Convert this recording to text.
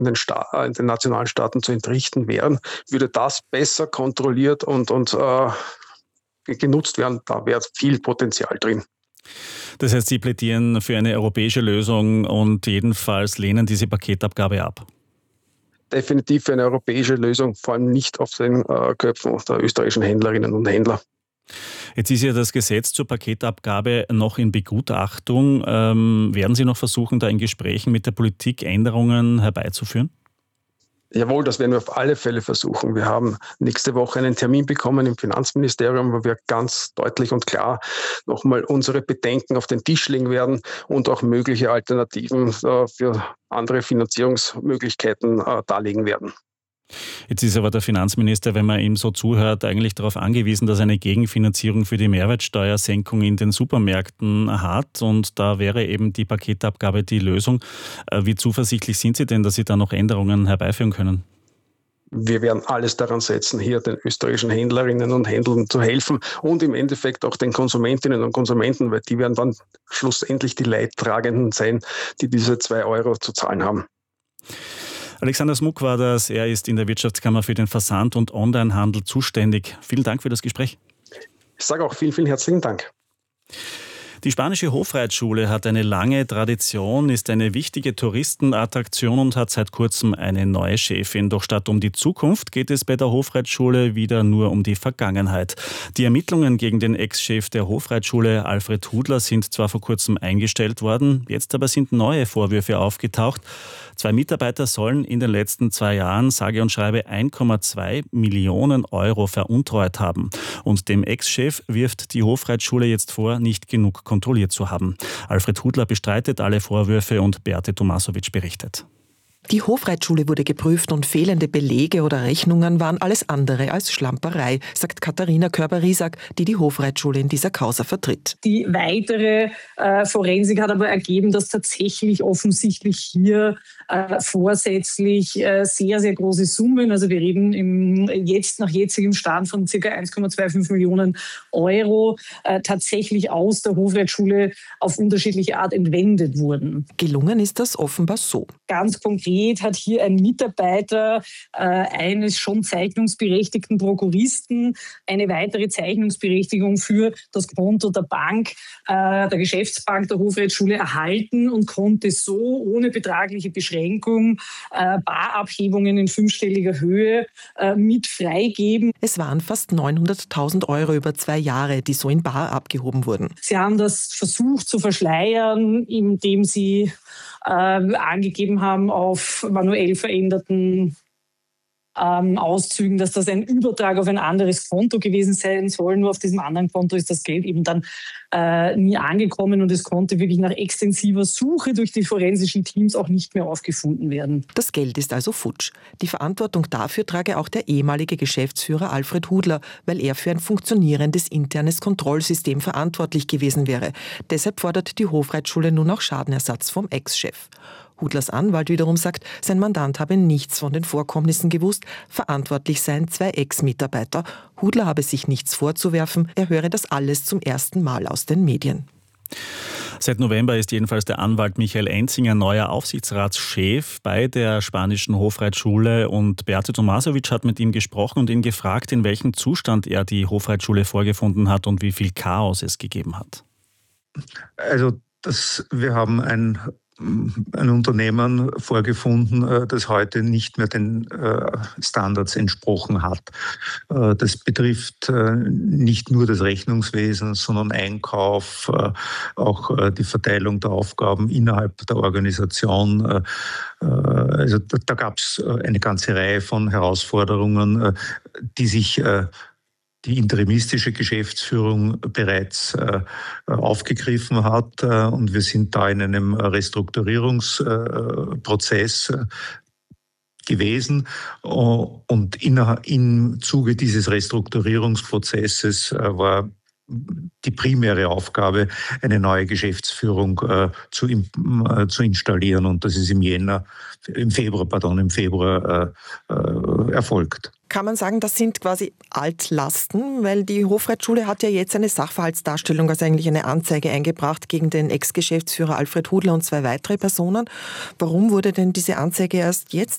in den Nationalstaaten zu entrichten wären, würde das besser kontrolliert und genutzt werden. Da wäre viel Potenzial drin. Das heißt, Sie plädieren für eine europäische Lösung und jedenfalls lehnen diese Paketabgabe ab. Definitiv für eine europäische Lösung, vor allem nicht auf den Köpfen der österreichischen Händlerinnen und Händler. Jetzt ist ja das Gesetz zur Paketabgabe noch in Begutachtung. Werden Sie noch versuchen, da in Gesprächen mit der Politik Änderungen herbeizuführen? Jawohl, das werden wir auf alle Fälle versuchen. Wir haben nächste Woche einen Termin bekommen im Finanzministerium, wo wir ganz deutlich und klar nochmal unsere Bedenken auf den Tisch legen werden und auch mögliche Alternativen für andere Finanzierungsmöglichkeiten darlegen werden. Jetzt ist aber der Finanzminister, wenn man ihm so zuhört, eigentlich darauf angewiesen, dass er eine Gegenfinanzierung für die Mehrwertsteuersenkung in den Supermärkten hat. Und da wäre eben die Paketabgabe die Lösung. Wie zuversichtlich sind Sie denn, dass Sie da noch Änderungen herbeiführen können? Wir werden alles daran setzen, hier den österreichischen Händlerinnen und Händlern zu helfen und im Endeffekt auch den Konsumentinnen und Konsumenten, weil die werden dann schlussendlich die Leidtragenden sein, die diese 2 Euro zu zahlen haben. Alexander Smuk war das. Er ist in der Wirtschaftskammer für den Versand- und Onlinehandel zuständig. Vielen Dank für das Gespräch. Ich sage auch vielen, vielen herzlichen Dank. Die spanische Hofreitschule hat eine lange Tradition, ist eine wichtige Touristenattraktion und hat seit kurzem eine neue Chefin. Doch statt um die Zukunft geht es bei der Hofreitschule wieder nur um die Vergangenheit. Die Ermittlungen gegen den Ex-Chef der Hofreitschule, Alfred Hudler, sind zwar vor kurzem eingestellt worden, jetzt aber sind neue Vorwürfe aufgetaucht. 2 Mitarbeiter sollen in den letzten 2 Jahren sage und schreibe 1,2 Millionen Euro veruntreut haben. Und dem Ex-Chef wirft die Hofreitschule jetzt vor, nicht genug kontrolliert zu haben. Alfred Hudler bestreitet alle Vorwürfe und Beate Tomasovic berichtet. Die Hofreitschule wurde geprüft und fehlende Belege oder Rechnungen waren alles andere als Schlamperei, sagt Katharina Körber-Riesack, die die Hofreitschule in dieser Causa vertritt. Die weitere Forensik hat aber ergeben, dass tatsächlich offensichtlich hier vorsätzlich sehr, sehr große Summen, also wir reden nach jetzigem Stand von ca. 1,25 Millionen Euro, tatsächlich aus der Hofreitschule auf unterschiedliche Art entwendet wurden. Gelungen ist das offenbar so. Ganz konkret hat hier ein Mitarbeiter eines schon zeichnungsberechtigten Prokuristen eine weitere Zeichnungsberechtigung für das Konto der Bank, der Geschäftsbank der Hofreitschule erhalten und konnte so ohne betragliche Beschränkung Barabhebungen in 5-stelliger Höhe mit freigeben. Es waren fast 900.000 Euro über 2 Jahre, die so in bar abgehoben wurden. Sie haben das versucht zu verschleiern, indem sie angegeben haben auf manuell veränderten Auszügen, dass das ein Übertrag auf ein anderes Konto gewesen sein soll. Nur auf diesem anderen Konto ist das Geld eben dann nie angekommen und es konnte wirklich nach extensiver Suche durch die forensischen Teams auch nicht mehr aufgefunden werden. Das Geld ist also futsch. Die Verantwortung dafür trage auch der ehemalige Geschäftsführer Alfred Hudler, weil er für ein funktionierendes internes Kontrollsystem verantwortlich gewesen wäre. Deshalb fordert die Hofreitschule nun auch Schadenersatz vom Ex-Chef. Hudlers Anwalt wiederum sagt, sein Mandant habe nichts von den Vorkommnissen gewusst, verantwortlich seien 2 Ex-Mitarbeiter. Hudler habe sich nichts vorzuwerfen, er höre das alles zum ersten Mal aus den Medien. Seit November ist jedenfalls der Anwalt Michael Enzinger neuer Aufsichtsratschef bei der spanischen Hofreitschule und Beate Tomasovic hat mit ihm gesprochen und ihn gefragt, in welchem Zustand er die Hofreitschule vorgefunden hat und wie viel Chaos es gegeben hat. Also wir haben ein Unternehmen vorgefunden, das heute nicht mehr den Standards entsprochen hat. Das betrifft nicht nur das Rechnungswesen, sondern Einkauf, auch die Verteilung der Aufgaben innerhalb der Organisation. Also da gab es eine ganze Reihe von Herausforderungen, die sich die interimistische Geschäftsführung bereits aufgegriffen hat. Und wir sind da in einem Restrukturierungsprozess gewesen. Und im Zuge dieses Restrukturierungsprozesses war die primäre Aufgabe, eine neue Geschäftsführung zu installieren. Und das ist im Februar erfolgt. Kann man sagen, das sind quasi Altlasten, weil die Hofreitschule hat ja jetzt eine Sachverhaltsdarstellung, also eigentlich eine Anzeige eingebracht gegen den Ex-Geschäftsführer Alfred Hudler und 2 weitere Personen. Warum wurde denn diese Anzeige erst jetzt